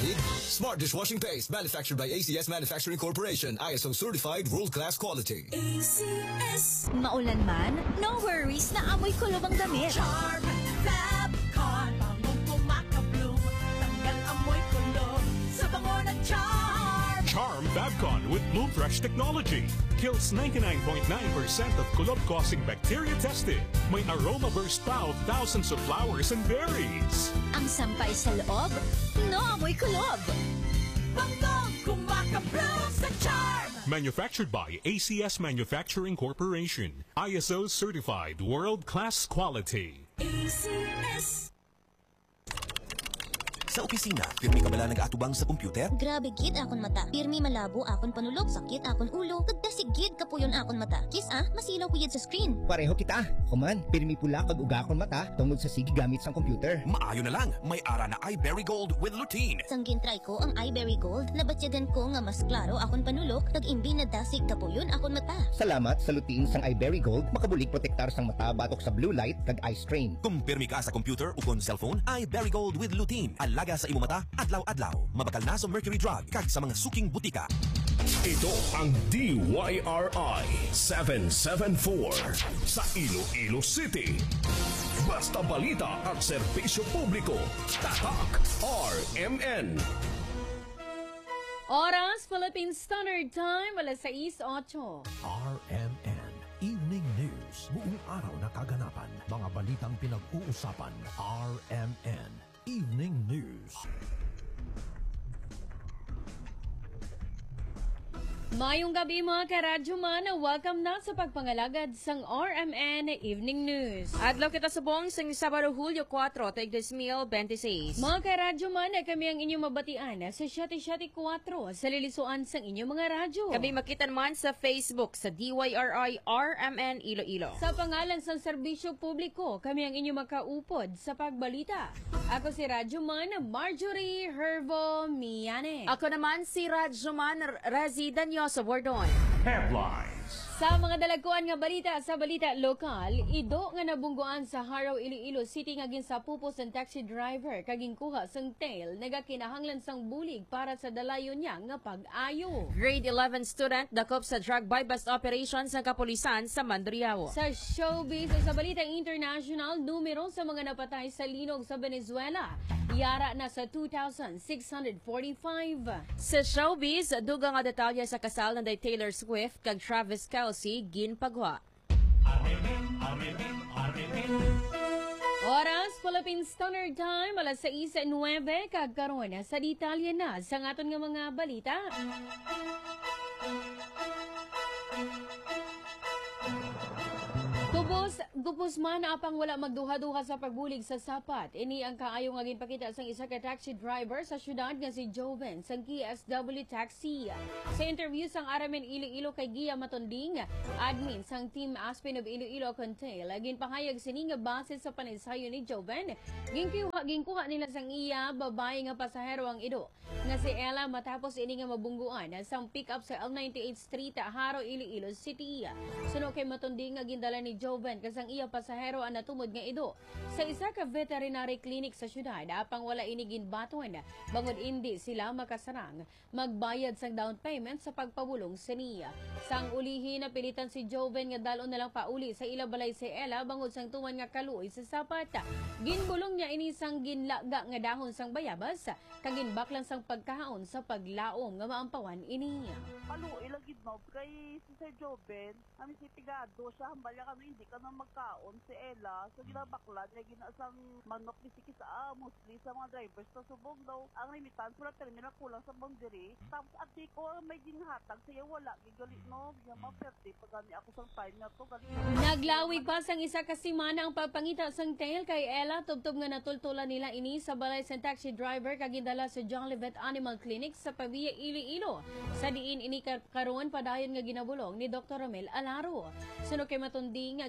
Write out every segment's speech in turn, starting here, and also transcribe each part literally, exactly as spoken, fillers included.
Hatid, Smart Dishwashing Paste, manufactured by A C S Manufacturing Corporation, I S O certified, world-class quality. A C S. Maulan man, no worries na amoy kulob ang damit. Charm Fabcon, bangong kumakabloom, tanggal amoy kulob sa bango ng Charm. Charm Fabcon with Bloom Fresh technology kills ninety-nine point nine percent of kulob-causing bacteria tested. May aroma burst pa of thousands of flowers and berries. Ang sampay sa loob, no amoy kulob. Bangong kumakabloom sa Charm. Manufactured by A C S Manufacturing Corporation, I S O certified, world-class quality. A C S. Sa opisina, pirmi ka bala nag-atubang sa computer? Grabe gid akon mata. Pirmi malabo akon panulog, sakit akon ulo, kagdasig gid kapuyon akon mata. Kis ah, masilaw ko yun sa screen. Pareho kita. Kuman, pirmi pula kag uga akon mata tungod sa sige gamit sang computer. Maayo na lang, may ara na iBerry Gold with lutein. Sanggin try ko ang iBerry Gold, nabatyagan ko nga mas klaro akon panulog, kag imbi na dasig kapuyon akon mata. Salamat sa lutein sang iBerry Gold, makabulig protektar sang mata batok sa blue light kag eye strain. Kung pirmi ka sa computer o kon cellphone, iBerry Gold with lutein. Alaga sa imo mata, adlaw-adlaw. Mabakal na sa mercury drug kag sa mga suking butika. Ito ang D Y R I seven seven four sa Iloilo City. Basta balita at serbisyo publiko. Tatak R M N. Oras, Philippine Standard Time, alas sais otso. R M N Evening News. Buong araw na kaganapan. Mga balitang pinag-uusapan. R M N Evening News. Mayong gabi mga karadyo man, welcome na sa pagpangalagad sang R M N Evening News. Adlaw kita subong sang Sabado Hulyo four, tag two thousand twenty-six. Mga karadyo man, kami ang inyong mabatian sa siyete siyete four sa lilisuan sang inyong mga radyo. Kami makita naman sa Facebook sa D Y R I R M N Iloilo. Sa pangalan sang serbisyo publiko, kami ang inyong makaupod sa pagbalita. Ako si Radyo Man, Marjorie Hervo Miane. Ako naman si Radyo Man, Razi Danyoso Bordon. Headlines. Sa mga dalagkuan nga balita sa balita lokal, ido nga nabungguan sa Haraw, Iloilo City nga ginsapupo sang taxi driver kaging kuha sang tail nagakinahanglan sang bulig para sa dalayon niya nga pag-ayo. Grade eleven student dakop sa drug buy-bust operation sa kapulisan sa Mandurriao. Sa showbiz sa balita international, numero sa mga napatay sa linog sa Venezuela yara na sa two thousand six hundred forty-five. Sa showbiz, duga nga detalye sa kasal ng Taylor Swift kag Travis Kelce ginpagwa. Oras, Philippine Standard Time, alas sais nueve, kag karon sa detalye na sa ngaton nga mga balita. Gubos, gubos man apang wala magduha-duha sa pagbulig sa sapat. Ini ang kaayo nga ginpakita sang isa ka taxi driver sa syudad nga si Joven sang K S W Taxi. Sa interview sang R M N Iloilo kay Gia Matonding, admin sang Team Aspen of Iloilo Contail, ginpahayag sini nga base sa panensayo ni Joven, ginkuha ginkuha nila sang iya babae nga pasahero ang ido nga si Ella matapos ini nga mabungguan sang pick-up sa L ninety-eight Street, Haro, Iloilo City. Suno kay Matonding nga gindala ni Joven kasang iya pasahero ang natumod nga ido sa isa ka veterinary clinic sa syudad apang wala inigin baton bangod hindi sila makasarang magbayad sang down payment sa pagpabulong sa niya. Sang ulihin na pilitan si Joven nga dalon na lang pauli sa ilabalay si Ella bangod sang tuman nga kaluoy sa sapat. Ginbulong niya ini sang ginlaga nga dahon sang bayabas kaginbak lang sang pagkahaon sa paglaom nga maampawan ini. Kaluoy lagi no kay si Sir Joven kami si pigado siya hambalya kami hindi ka na magkaon si Ella so ginabakla niya ginasang manok ni Siki sa mostly sa mga drivers sa subong daw ang remittance wala terminal kulang sa boundary tapos ati ko may ginhatag siya wala gigali no siya maperte pagani ako sa time na to gali. Naglawig pa sang isa ka semana ang pagpangita sang tail kay Ella tubtob nga natultulan nila ini sa balay sang taxi driver kagindala sa John Levet Animal Clinic sa Pavia, Iloilo. Sa diin ini karon padayon nga ginabulong ni Doctor Romel Alaro. Suno kay Matonding nga ginatinguhan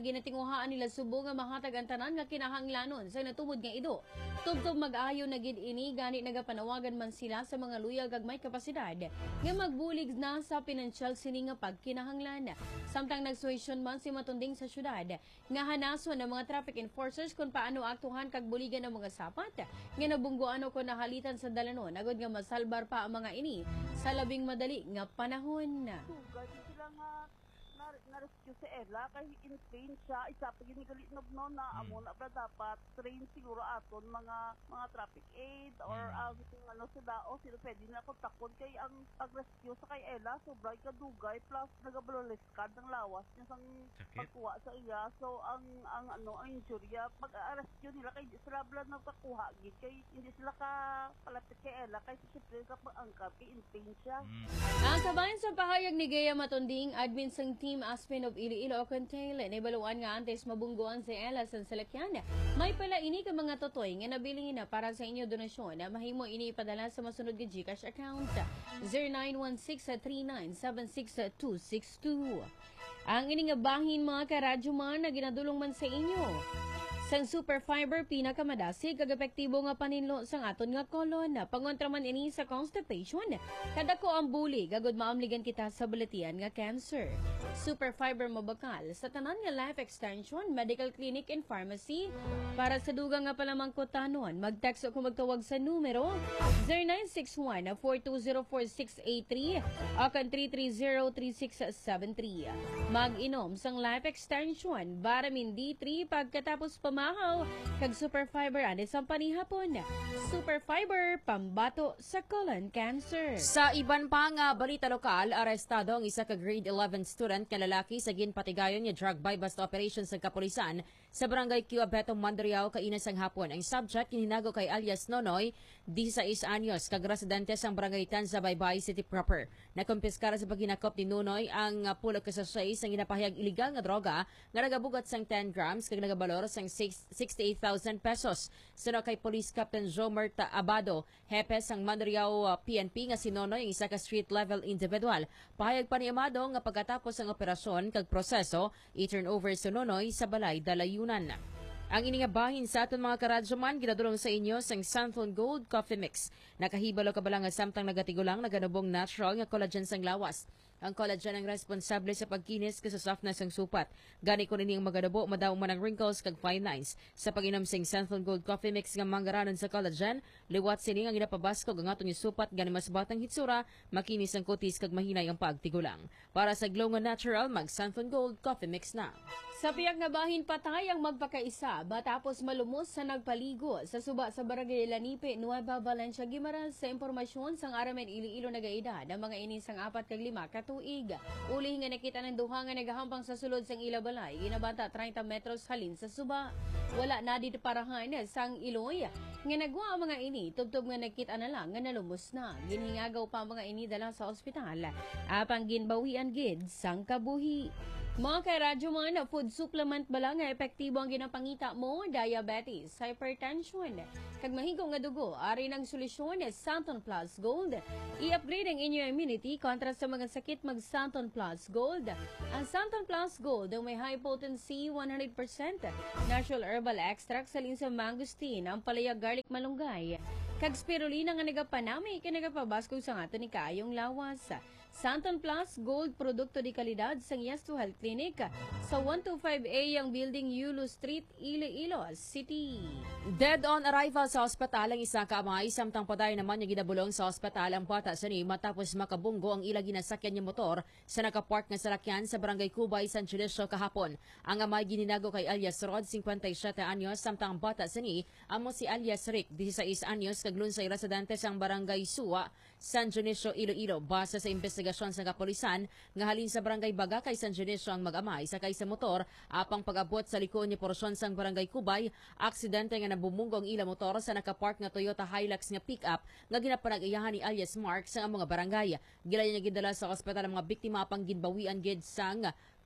ginanguhaan nila subo nga mahatag ang tanan nga kinahanglanon sa natubod nga ido. Tubtob mag-ayo na gid ini gani nagapanawagan man sila sa mga luyag ag may kapasidad nga magbulig na sa pinansyal sini nga pagkinahanglan. Samtang nagsuwesyon man si matunding sa syudad nga hanason ng mga traffic enforcers kung paano aktuhan kag buligan ng mga sapat nga nabungguan o kung nahalitan sa dalanon agod nga masalbar pa ang mga ini sa labing madali nga panahon na. Sugay sila nga na-rescue si Ella kay in pain siya isa pa ginigalit na no na Hmm. amo na ba dapat train siguro aton mga mga traffic aid or Hmm. um, ano sila o sila pwede na kontakon kay ang pag-rescue sa kay Ella sobrang kadugay plus nagabaloless card ng lawas niya sang Sakit. pagkuha sa iya so ang ang ano ang injury pag-rescue nila kay di sila blood nagkakuha gid kay hindi sila ka palapit kay Ella kay siyempre kapag angkap kay in pain siya. Hmm. Ang kabayan sa pahayag ni Gaya Matunding, admin sang Team Aspen of Iloilo Contail, naibaluan nga antes mabungguan si Ella sa salakyan. May pala ini ka mga totoy nga nabili na para sa inyo donasyon na mahimo ini ipadala sa masunod nga GCash account zero nine one six three nine seven six two six two. Ang ini nga bahin mga karadyo man na ginadulong man sa inyo. Sang super fiber pinakamadasig kag epektibo nga paninlo sang aton nga kolon. Pangontra man ini sa constipation. Kadako ang bulig agud maamligan kita sa baletian nga cancer. Super fiber mabakal sa tanan nga life extension, medical clinic and pharmacy. Para sa dugang nga palamang kotanon, mag-text o magtawag sa numero zero nine six one four two zero four six eight three o kan three three zero three six seven three. Mag-inom sang life extension, vitamin D three pagkatapos pamahaw, kag super fiber ani sa panihapon. Super fiber pambato sa colon cancer. Sa iban pa nga balita lokal, arestado ang isa ka grade eleven student nga lalaki sa ginpatigayon nga drug buy bust operation sa kapulisan sa barangay Cuabeto, Mandriao, kainas ang hapon. Ang subject hininago kay alias Nonoy, sixteen anyos, kag residente sang barangay Tanza, Baybay City proper. Nakumpiskara sa paghinakop ni Nonoy ang uh, pulo ka sachet sang ginapahayag illegal nga droga nga nagabugat sang ten grams kag nagabalor sang sixty-eight thousand pesos. Suno kay Police Captain Jomer Abado, hepe sang Mandriao uh, P N P nga si Nonoy ang isa ka street level individual. Pahayag pa ni Amado nga pagkatapos ang operasyon kag proseso, i-turn over sa Nonoy sa balay dalayunan. Ang iningabahin sa aton mga karadyoman, ginadulong sa inyo sang Santhon Gold Coffee Mix. Nakahibalo ka ba lang nga samtang nagatigulang naganubong natural nga collagen sang lawas. Ang collagen ang responsable sa pagkinis sa softness ng supat. Gani ko nining magadubo, madaw man ang wrinkles kag fine lines. Sa pag-inom sing Santhon Gold Coffee Mix nga manggaranon sa collagen, liwat sining ang ginapabaskog ang atong supat gani mas batang hitsura, makinis ang kutis kag mahinay ang pagtigulang. Para sa glow nga natural, mag Santhon Gold Coffee Mix na. Sa piyak nga bahin patay ang magpakaisa matapos malumos sa nagpaligo sa suba sa Barangay Lanipe, Nueva Valencia, Guimaras. Sa impormasyon sang Aramen Iloilo nagaedad ang mga inisang apat kag lima katuig. Uli nga nakita ng duha nga nagahampang sa sulod sang Ilabalay, ginabanta thirty metros halin sa suba. Wala na dito parahan sang Iloy. Nga nagwa ang mga ini, tubtob nga nakita na lang nga nalumos na. Ginhingagaw pa ang mga ini dala sa ospital. Apang ginbawian gid sang kabuhi. Mga karadyo man, food supplement ba lang nga epektibo ang ginapangita mo? Diabetes, hypertension, kag mahigong nga dugo, ari ng solusyon is Santon Plus Gold. I-upgrade ang inyong immunity kontra sa mga sakit mag Santon Plus Gold. Ang Santon Plus Gold ang may high potency one hundred percent natural herbal extract sa linsa mangosteen, ang palaya garlic malunggay, kag spirulina nga nagapanami ka nagapabaskog sa nga ni kaayong lawas. Santon Plus Gold, produkto di kalidad sang Yes to Health Clinic sa one twenty-five A ang Building Yulo Street, Iloilo City. Dead on arrival sa ospital ang isang kaamay, samtang patay naman yung ginabulong sa ospital ang bata sa ni matapos makabunggo ang ilang ginasakyan niya motor sa nakapark nga salakyan sa Barangay Cubay, San Judisio kahapon. Ang amay gininago kay alias Rod, fifty-seven anyos, samtang ang bata sa ni amo si alias Rick, sixteen anyos, kaglunsay residente sang Barangay Suwa, San Judisio, Iloilo. Base sa investigasyon sa kapulisan nga halin sa Barangay Baga kay San Judisio ang mag-amay sakay sa motor, apang pag-abot sa likod ni porsyon sang Barangay Cubay, aksidente nga nabumunggo ang ila motor sa nakapark nga Toyota Hilux nga pick-up nga ginapanag-iyahan ni alias Mark sa mga barangay. Gilayan niya gidala sa ospital ang mga biktima apang ginbawian gid sang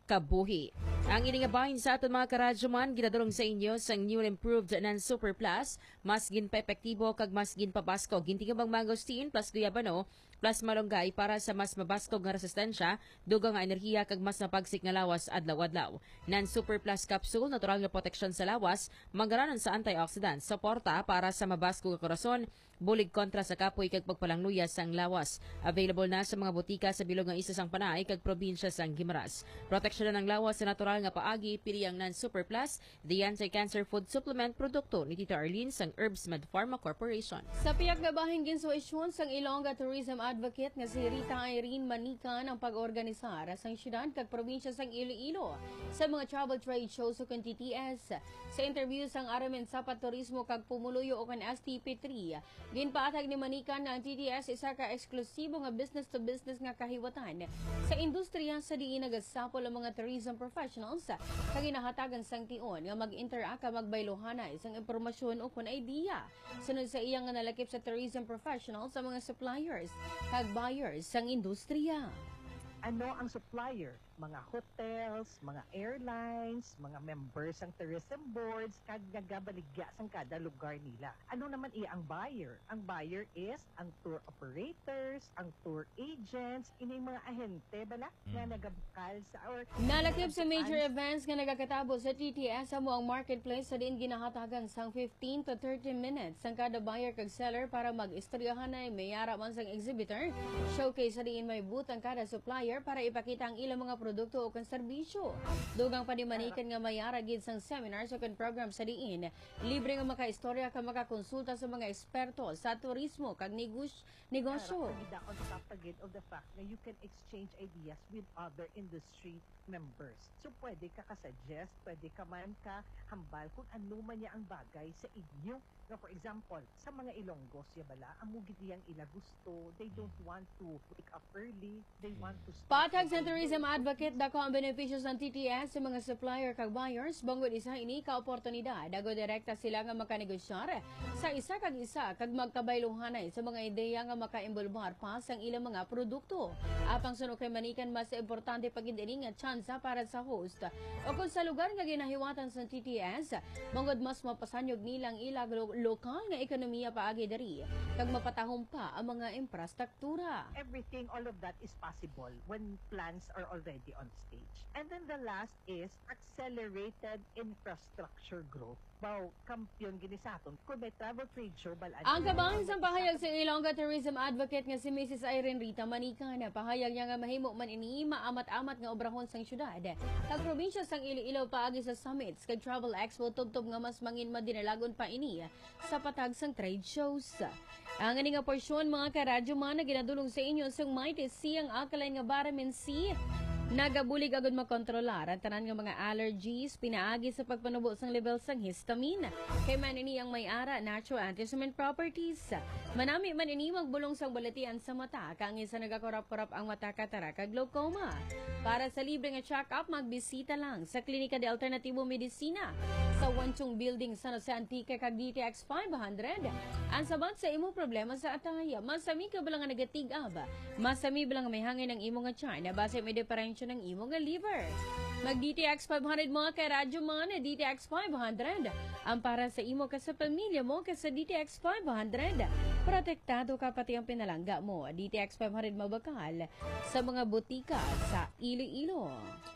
kabuhi. Ang iningabahin sa aton mga karadyoman, ginadulong sa inyo sa new and improved nan Super Plus, mas ginpa-epektibo kag mas ginpabasko. Gintingabang mangosteen plus guyabano plus malunggay para sa mas mabaskog nga resistensya, dugang nga enerhiya kag mas napagsik nga lawas adlaw-adlaw. Nan Super Plus capsule, natural nga proteksyon sa lawas, manggaranon sa antioxidants, suporta para sa mabaskog nga korason, bulig kontra sa kapoy kag pagpalangluya sang lawas. Available na sa mga butika sa bilog nga isa sang Panay kag probinsya sang Guimaras. Proteksyon ng lawas sa natural nga paagi, pili ang Nan Super Plus, the anti-cancer food supplement produkto ni Tita Arlene sang Herbs Med Pharma Corporation. Sa piyak nga bahing ginsuisyon sang Ilongga Tourism Advocate nga si Rita Irene Manican ang pag-organisar sang syudad kag probinsya sang Iloilo sa mga travel trade shows o kan T T S. Sa interview sang Aramen Sapat Turismo kag Pumuluyo o kan S T P three, ginpaatag ni Manican na ang T T S isa ka eksklusibo nga business to business nga kahiwatan sa industriya sa diin nagasapol ang mga tourism professionals kag ginahatagan sang tion nga mag-interact ka magbaylohanay sang impormasyon o kun idea sunod sa iyang nga nalakip sa tourism professionals sa mga suppliers kag buyers sang industriya. Ano ang supplier? Mga hotels, mga airlines, mga members ng tourism boards, kag nagabaligya sang kada lugar nila. Ano naman iya ang buyer? Ang buyer is ang tour operators, ang tour agents, ini mga ahente bala mm. nga nagabukal sa or nalakip sa major events nga nagakatabo sa T T S amo ang marketplace sa diin ginahatagan sang fifteen to thirty minutes sang kada buyer kag seller para mag-istoryahan ay mayara man sang exhibitor, showcase sa diin may booth ang kada supplier para ipakita ang ilang mga produkto o kan serbisyo. Dugang panimanikan nga mayara gid sang seminars o kan program sa diin, libre nga makaistorya ka makakonsulta sa mga eksperto sa turismo kag negosyo. negosyo. On top of the fact na you can exchange ideas with other industry members. So pwede ka ka-suggest, pwede ka man ka hambal kung ano man niya ang bagay sa inyo. Na for example, sa mga Ilonggos, ya bala, ang mugit iyang ila gusto, they don't want to wake up early, they want to start. Patag sa tourism advocate, dako ang beneficios ng T T S sa mga supplier kag buyers, bangod isa ini ka oportunidad, dago direkta sila nga makanegosyar sa isa kag isa kag magkabayluhanay sa mga ideya nga makaimbulbar pa sang ilang mga produkto. Apang suno kay manikan mas importante pagindini nga tsansa para sa host. O kung sa lugar nga ginahiwatan sa T T S, bangod mas mapasanyog nilang ilag lokal nga ekonomiya paagi diri kag mapatahom pa ang mga infrastruktura. Everything, all of that is possible when plans are already on stage. And then the last is accelerated infrastructure growth. Bao, kampiyon gini sa aton. Kung may travel trade show, balaan. Ang kabahan sa pahayag sa Ilongga Tourism Advocate nga si Missus Irene Rita Manican, pahayag niya nga mahimo man ini maamat-amat nga obrahon sang syudad. Kag probinsya sang Iloilo paagi sa summits kag travel expo tubtob nga mas mangin madinalagon pa ini sa patag sang trade shows. Ang nga porsyon mga karadyo man na ginadulong sa inyo sang Mighty C ang alkaline nga vitamin C. Nagabulig agad makontrolar ang tanan nga mga allergies, pinaagi sa pagpanubo sang level sang histamine. Kay man ini ang may ara natural antihistamine properties. Manami man ini magbulong sang balatian sa mata, kang isa nagakorap-korap ang mata katara kag glaucoma. Para sa libre nga check-up, magbisita lang sa Klinika de Alternativo Medicina sa Wanchong Building San Jose Antique kag D T X five hundred. Ang sabat sa imo problema sa ataya, masami ka ba nga nagatig-ab? Masami ba nga may hangin ang imo nga China base may diferensya ng imo nga liver? Mag D T X five hundred mga karadyo man, D T X five hundred. Ang para sa imo ka sa pamilya mo ka sa D T X five hundred. Protektado ka pati ang pinalangga mo. D T X five hundred mabakal sa mga butika sa Iloilo.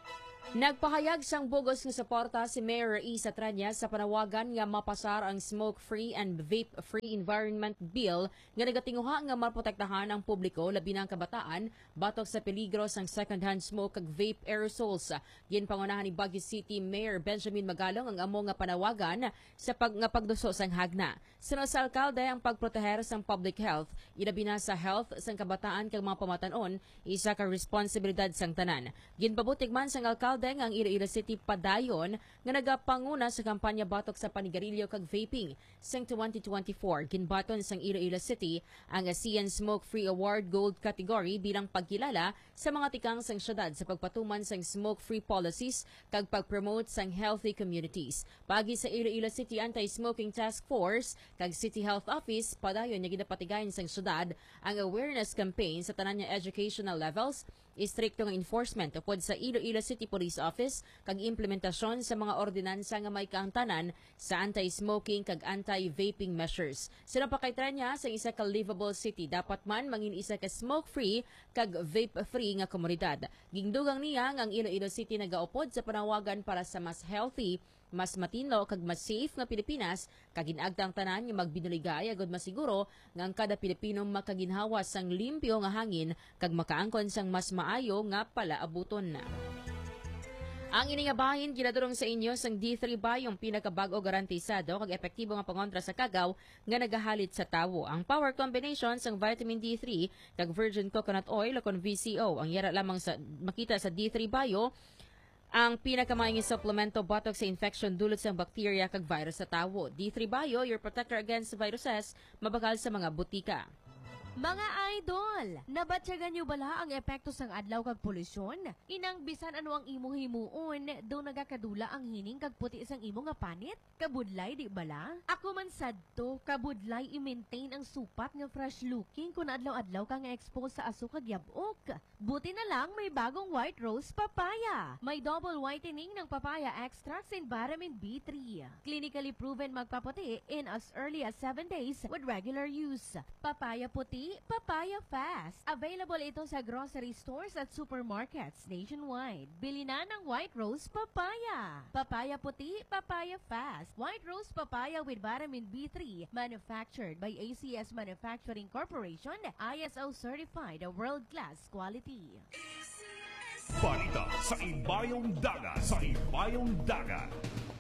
Nagpahayag sang bugos nga suporta si Mayor Isa Tranya sa panawagan nga mapasar ang smoke-free and vape-free environment bill nga nagatinguha nga maprotektahan ang publiko labi na ang kabataan batok sa peligro sang second-hand smoke kag vape aerosols. Ginpangunahan ni Baguio City Mayor Benjamin Magalong ang amo nga panawagan sa pag nga pagduso sang hagna. Sunod sa alkalde ang pagproteher sang public health, ilabi na sa health sang kabataan kag mga pamatanon, isa ka responsibilidad sang tanan. Ginpabutig man sang alkalde ang Iloilo City padayon nga nagapanguna sa kampanya batok sa panigarilyo kag vaping. Sang twenty twenty-four, ginbaton sang Iloilo City ang A S E A N Smoke Free Award Gold category bilang pagkilala sa mga tikang sang syudad sa pagpatuman sang smoke-free policies kag pag-promote sang healthy communities. Pagi sa Iloilo City Anti-Smoking Task Force kag City Health Office, padayon nga ginapatigayon sang syudad ang awareness campaign sa tanan nga educational levels, Istrikto nga enforcement tungkol sa Iloilo City Police Office kag implementasyon sa mga ordinansa nga may kaangtanan sa anti-smoking kag anti-vaping measures. Sinapakaytra niya sa isa ka livable city dapat man mangin isa ka smoke-free kag vape-free nga komunidad. Gingdugang niya nga ang Iloilo City nagaupod sa panawagan para sa mas healthy, mas matinlo kag mas safe nga Pilipinas kag ginagtang tanan nga magbinuligay agud masiguro nga ang kada Pilipino makaginhawa sang limpyo nga hangin kag makaangkon sang mas maayo nga palaabuton na. Ang ini nga bahin ginadurong sa inyo sang D three bayong pinakabag-o garantisado kag epektibo nga pangontra sa kagaw nga nagahalit sa tawo. Ang power combination sang vitamin D three kag virgin coconut oil o kon V C O ang yara lamang sa makita sa D three bayo ang pinakamainging suplemento batok sa infection dulot sa bakterya kag virus sa tawo. D three Bio, your protector against viruses, mabakal sa mga butika. Mga idol, nabatyagan nyo bala ang epekto sang adlaw kag polusyon? Inang bisan ano ang imo himuon, do nagakadula ang hining kag puti sang imo nga panit? Kabudlay di bala? Ako man sadto, kabudlay i-maintain ang supat nga fresh looking kung adlaw-adlaw ka nga expose sa aso kag yabok. Buti na lang may bagong white rose papaya. May double whitening ng papaya extracts and vitamin B three. Clinically proven magpaputi in as early as seven days with regular use. Papaya puti, Papaya Fast. Available ito sa grocery stores at supermarkets nationwide. Bili na ng White Rose Papaya. Papaya puti, Papaya Fast. White Rose Papaya with vitamin B three. Manufactured by A C S Manufacturing Corporation. I S O certified, a world-class quality. Balita sa Ibayong Dagat. Sa Ibayong Dagat.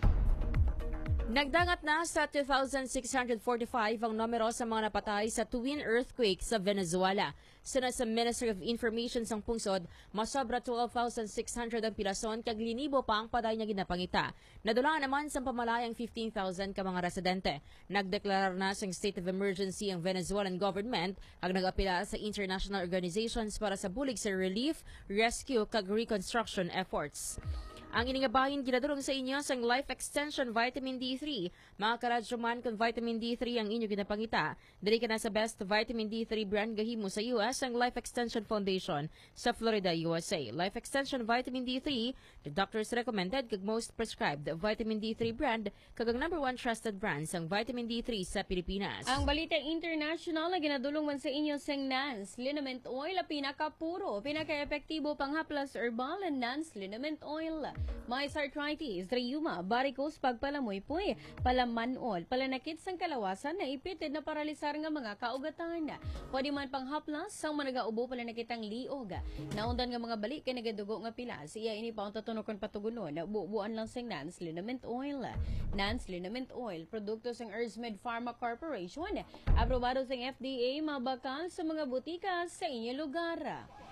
Nagdangat na sa two thousand six hundred forty-five ang numero sa mga napatay sa twin earthquake sa Venezuela. Sina sa Ministry of Information sang pungsod, masobra twelve thousand six hundred ang pilason kag linibo pa ang paday nga ginapangita. Nadulaan naman sa pamalayang fifteen thousand ka mga residente. Nagdeklarar na sang state of emergency ang Venezuelan government kag nagapila sa international organizations para sa bulig sa relief, rescue kag reconstruction efforts. Ang iningabahin ginadurong sa inyo sang Life Extension Vitamin D three. Mga karadyo man kung Vitamin D three ang inyo ginapangita, dali ka na sa best Vitamin D three brand gahimo sa U S ang Life Extension Foundation sa Florida, U S A. Life Extension Vitamin D three, the doctors recommended kag most prescribed Vitamin D three brand kag ang number one trusted brand sang Vitamin D three sa Pilipinas. Ang balita international na ginadulong man sa inyo sang Nance Liniment Oil, a pinakapuro, pinaka-epektibo panghaplas herbal and Nance Liniment Oil. May arthritis, rheuma, varicose, pagpalamoy-poy, palamanol, palanakit sang kalawasan na ipitid na paralisar nga mga kaugatan. Pwede man panghaplas sang managaubo palanakit ang liog. Naundan nga mga balik kay nagadugo nga pilas. Iya ini pa ang tatunokon patugunon na bubuan lang sang Nance Liniment Oil. Nance Liniment Oil, produkto sang Erzmed Pharma Corporation. Aprobado sang F D A, mabakal sa mga butika sa inyong lugar.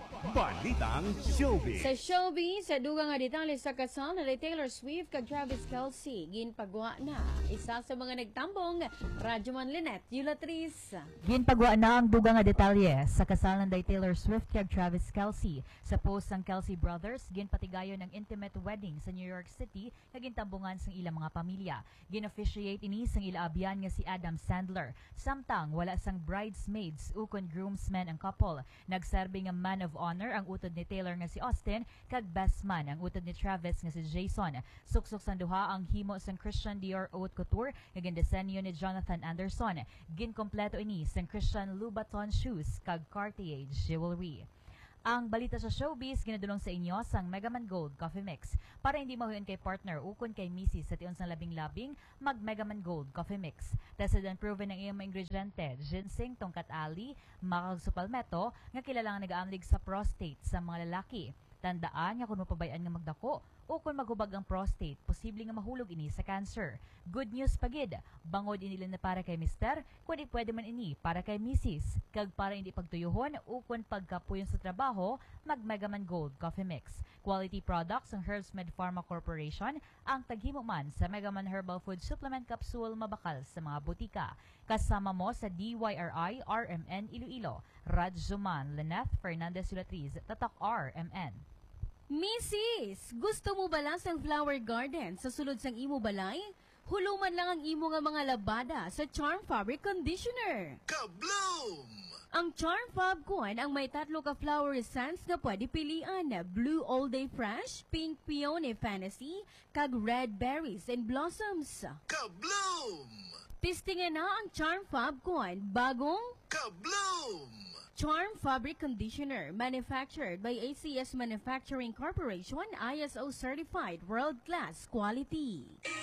Balitang Showbiz. Sa showbiz, sa dugang nga detalye sa kasal na Taylor Swift kag Travis Kelce, ginpagwa na. Isa sa mga nagtambong, Radyoman Lynette Yulatriz. Ginpagwa na ang dugang nga detalye sa kasal na Taylor Swift kag Travis Kelce. Sa post ng Kelce Brothers, ginpatigayon ng intimate wedding sa New York City kag gintambungan sang ilang mga pamilya. Gin-officiate ini sang ilaabyan nga si Adam Sandler. Samtang wala sang bridesmaids ukon groomsmen ang couple. Nagserbe nga man of honor ang utod ni Taylor nga si Austin kag best man ang utod ni Travis nga si Jason. Suksok sang duha ang himo sang Christian Dior haute couture nga gindesenyo ni Jonathan Anderson. Ginkompleto ini sang Christian Louboutin shoes kag Cartier jewelry. Ang balita sa showbiz ginadulong sa inyo sang Megaman Gold Coffee Mix. Para hindi mahuyon kay partner ukon kay misis sa tion sang labing-labing, mag Megaman Gold Coffee Mix. Tested and proven ang iyong mga ingrediente, ginseng, tongkat ali, makagsupalmeto, nga kilalang nag-aamlig sa prostate sa mga lalaki. Tandaan nga kung mapabayaan nga magdako o kung maghubag ang prostate, posible nga mahulog ini sa cancer. Good news pagid, bangod inila na para kay mister, kundi pwede man ini para kay misis. Kag para hindi pagtuyuhon o kung pagkapuyon sa trabaho, mag Megaman Gold Coffee Mix. Quality products ng Erzmed Pharma Corporation, ang taghimo man sa Megaman Herbal Food Supplement Capsule mabakal sa mga butika. Kasama mo sa D Y R I R M N Iloilo, Radyoman Lynette Fernandez Yulatriz, Tatak R M N. Missis, gusto mo ba lang sang flower garden sa sulod sang imo balay? Huluman lang ang imo nga mga labada sa Charm Fabric Conditioner. Kabloom! Ang Charm Fab kuan ang may tatlo ka flower scents na pwede pilian. Blue All Day Fresh, Pink Peony Fantasy, kag Red Berries and Blossoms. Kabloom! Testingan na ang Charm Fab kuan bagong Kabloom! Charm Fabric Conditioner, manufactured by A C S Manufacturing Corporation, I S O certified, world-class quality.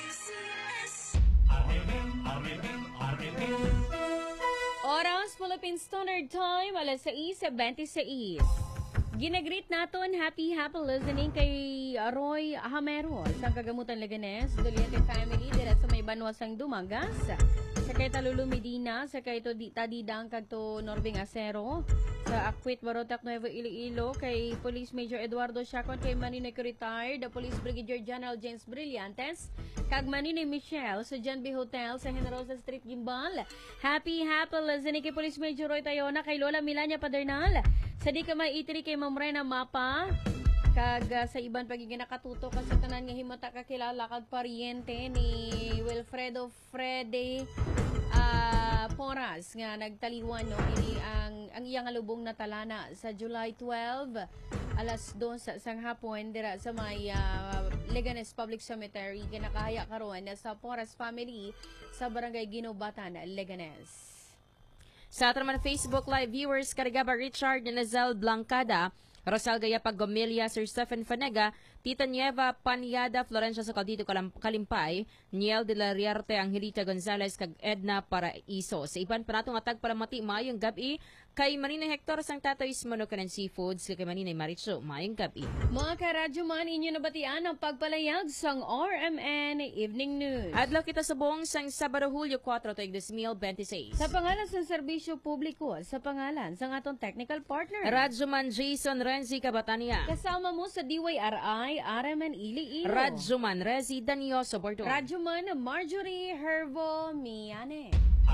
Oras Philippine Standard Time, alas sais twenty-six. Ginagreet naton happy happy listening kay Roy Hamero sa Kagamutan Leganes, Doliente family dira sa may Banwasang Dumagas. Sa kay Talulu Medina, sa kay to Tadidang kag to Norbing Acero, sa Akwit Barotac Nuevo Iloilo, kay Police Major Eduardo Chacon, kay Maninoy retired, Police Brigadier General James Brillantes, kag Maninoy Michelle sa Jan B Hotel sa Generosa Street Gimbal. Happy happy listening kay Police Major Roy Tayona, kay Lola Milania Padernal, sa di ka may itiri kay Ma'am Rena Mapa, kag uh, sa iban pagiging nakatuto ka sa tanan nga himata kakilala kag pariente ni Wilfredo Frede uh, Poras nga nagtaliwan no ini ang ang iyang alubong na talana sa July twelve alas dos sa sang hapon dira sa may uh, Leganes Public Cemetery kinakahaya karon sa Poras family sa Barangay Ginobatan, Leganes. Sa ato naman Facebook Live viewers, Karigaba Richard Nazal Blancada, Rosal Gayapag Gomelia, Sir Stephen Fanega, Tita Nieva Paniada, Florencia Socaldito Kalimpay, Niel de la Riarte, Angelita Gonzalez, kag Edna Paraiso. Sa iban pa natong atag para mati, mayong gabi, kay Maninay Hector sang Tatoy Manukanan Seafoods, kay Maninay Maricho, mayong gabi. Mga karadyo man, inyo nabatian ang pagpalayag sang R M N Evening News. Adlaw kita sa buong sang Sabado Hulyo four, tuig two thousand twenty-six. Sa pangalan sa serbisyo publiko, sa pangalan sa atong technical partner, Radyoman Jason Renzi Cabatania. Kasama mo sa D Y R I, R M N Iloilo. Radyoman Rezi Danioso Bordo. Radyoman Marjorie Hervo Miane.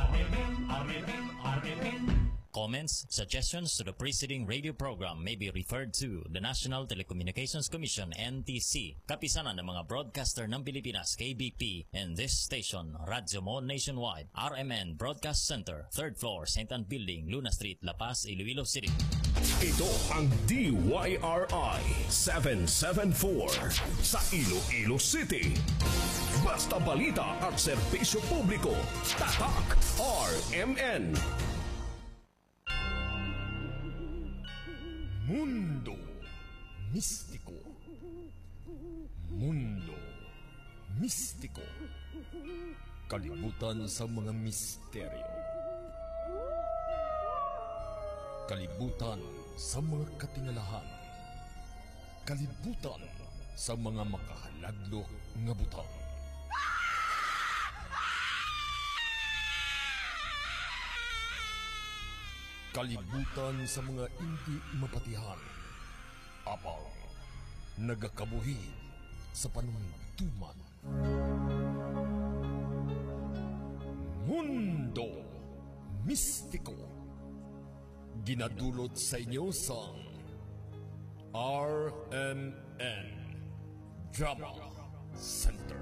Comments, suggestions to the preceding radio program may be referred to the National Telecommunications Commission N T C, kapisanan ng mga broadcaster ng Pilipinas K B P, and this station, Radyo Mo Nationwide, R M N Broadcast Center, third floor, Saint Anne Building, Luna Street, La Paz, Iloilo City. Ito ang D Y R I seven seven four sa Iloilo City. Basta balita at serbisyo publiko, tatak R M N. Mundo Mistiko. Mundo Mistiko. Kalibutan sa mga misteryo. Kalibutan sa mga katingalahan. Kalibutan sa mga makahalaglo nga butang. Kalibutan sa mga hindi mapatihan. Apang nagakabuhi sa panuntuman. Mundo Mistiko. Ginadulot sa inyo sa R M N Drama Center.